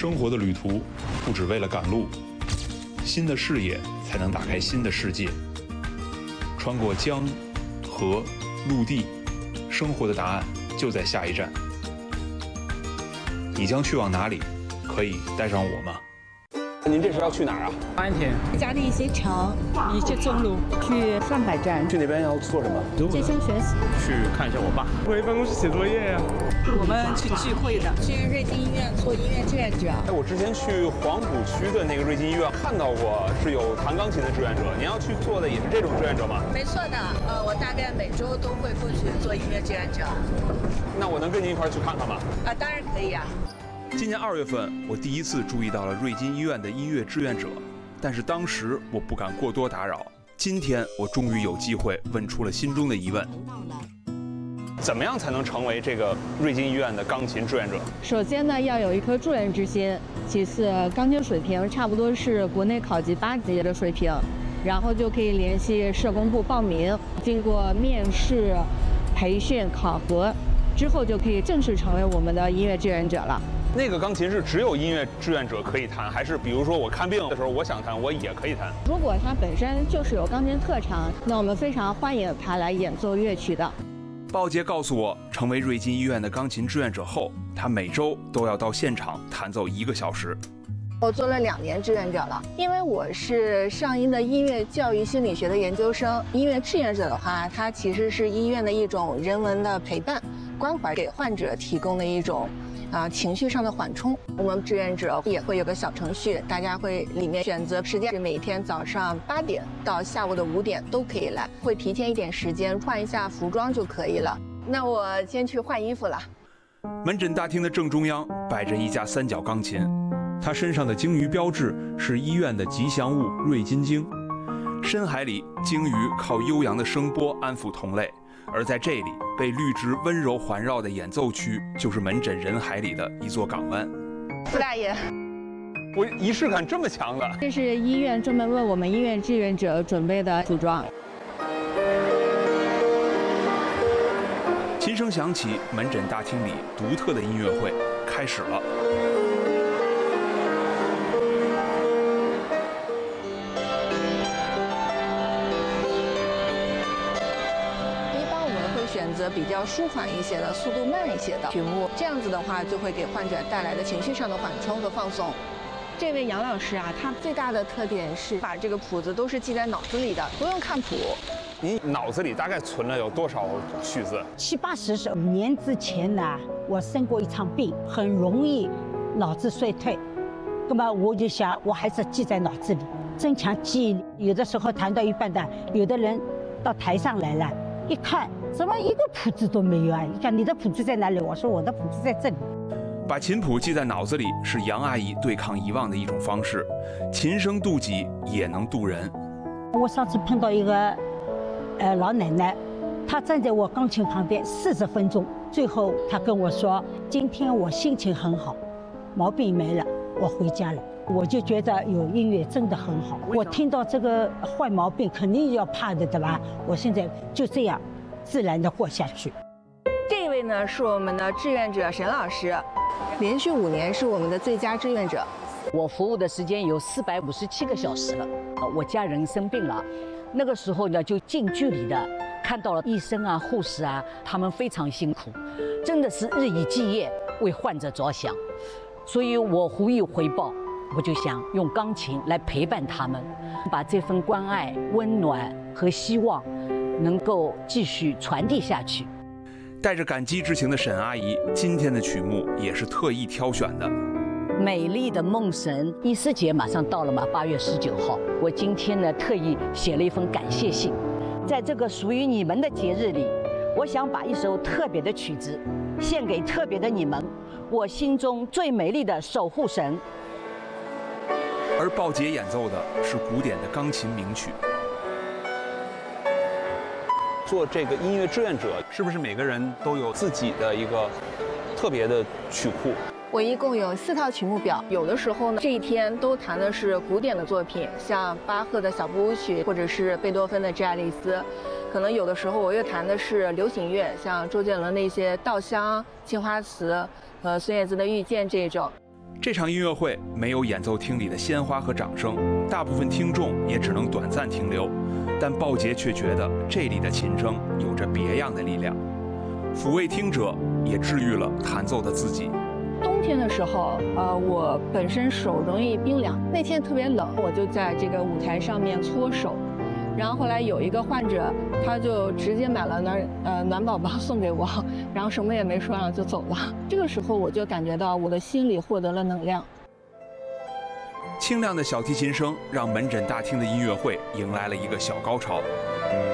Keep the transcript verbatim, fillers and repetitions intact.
生活的旅途不只为了赶路，新的视野才能打开新的世界。穿过江、河、陆地，生活的答案就在下一站。你将去往哪里？可以带上我吗？ 您这是要去哪儿啊？ 安田， 家的一些城，一些中路，去上海站。 去那边要做什么？ 健身学习。 去看一下我爸。 回办公室写作业呀、 啊。我们去聚会的，去瑞金医院做音乐志愿者。 哎，我之前去黄浦区的那个瑞金医院看到过，是有弹钢琴的志愿者。您要去做的也是这种志愿者吗？ 没错的，呃，我大概每周都会过去做音乐志愿者。 那我能跟您一块儿去看看吗？ 啊，当然可以啊。 今年二月份，我第一次注意到了瑞金医院的音乐志愿者，但是当时我不敢过多打扰。今天我终于有机会问出了心中的疑问： 怎么样才能成为这个瑞金医院的钢琴志愿者？ 首先呢，要有一颗助人之心；其次，钢琴水平差不多是国内考级八级的水平，然后就可以联系社工部报名，经过面试、培训、考核之后，就可以正式成为我们的音乐志愿者了。 那个钢琴是只有音乐志愿者可以弹，还是比如说我看病的时候我想弹，我也可以弹？ 如果他本身就是有钢琴特长，那我们非常欢迎他来演奏乐曲的。 鲍杰告诉我，成为瑞金医院的钢琴志愿者后，他每周都要到现场弹奏一个小时。 我做了两年志愿者了，因为我是上音的音乐教育心理学的研究生。音乐志愿者的话，它其实是医院的一种人文的陪伴、关怀，给患者提供的一种啊，情绪上的缓冲。我们志愿者也会有个小程序，大家会里面选择时间，是每天早上八点到下午的五点都可以来，会提前一点时间换一下服装就可以了。那我先去换衣服了。 门诊大厅的正中央摆着一架三角钢琴，它身上的鲸鱼标志是医院的吉祥物瑞金鲸。深海里，鲸鱼靠悠扬的声波安抚同类。而在这里，被绿植温柔环绕的演奏区，就是门诊人海里的一座港湾。 傅大爷， 我仪式感这么强的？ 这是医院专门为我们医院志愿者准备的服装。 琴声响起，门诊大厅里独特的音乐会开始了。 选择比较舒缓一些的、速度慢一些的曲目，这样子的话就会给患者带来的情绪上的缓冲和放松。这位杨老师啊，他最大的特点是把这个谱子都是记在脑子里的，不用看谱。 你脑子里大概存了有多少曲子？ 七八十首。五年之前呢，我生过一场病，很容易脑子衰退，那么我就想，我还是记在脑子里，增强记忆力。有的时候弹到一半的，有的人到台上来了。一看，怎么一个谱子都没有啊？你看你的谱子在哪里？我说我的谱子在这里。 把琴谱记在脑子里是杨阿姨对抗遗忘的一种方式，琴声渡己也能渡人。 我上次碰到一个，呃老奶奶，她站在我钢琴旁边四十分钟，最后她跟我说：“今天我心情很好，毛病没了，我回家了。”我就觉得有音乐真的很好。我听到这个坏毛病肯定要怕的，对吧？我现在就这样自然的过下去。 这位呢是我们的志愿者沈老师，连续五年是我们的最佳志愿者。 我服务的时间有四百五十七个小时了。我家人生病了，那个时候呢就近距离的看到了医生啊、护士啊，他们非常辛苦，真的是日以继夜为患者着想，所以我无以回报。我就想用钢琴来陪伴他们，把这份关爱、温暖和希望能够继续传递下去。 带着感激之情的沈阿姨，今天的曲目也是特意挑选的。 美丽的梦神，艺师节马上到了嘛，八月十九号。我今天呢特意写了一封感谢信，在这个属于你们的节日里，我想把一首特别的曲子献给特别的你们，我心中最美丽的守护神。 而鲍杰演奏的是古典的钢琴名曲。 做这个音乐志愿者，是不是每个人都有自己的一个特别的曲库？ 我一共有四套曲目表，有的时候呢，这一天都弹的是古典的作品，像巴赫的小步舞曲，或者是贝多芬的《致爱丽丝》。可能有的时候我又弹的是流行乐，像周杰伦的一些《稻香》《青花瓷》和孙燕姿的《遇见》这种。 这场音乐会没有演奏厅里的鲜花和掌声，大部分听众也只能短暂停留。但鲍杰却觉得这里的琴声有着别样的力量，抚慰听者，也治愈了弹奏的自己。 冬天的时候，呃，我本身手容易冰凉，那天特别冷，我就在这个舞台上面搓手。然后后来有一个患者，他就直接买了暖呃暖宝宝送给我，然后什么也没说，然后就走了。这个时候我就感觉到我的心里获得了能量。 清亮的小提琴声让门诊大厅的音乐会迎来了一个小高潮。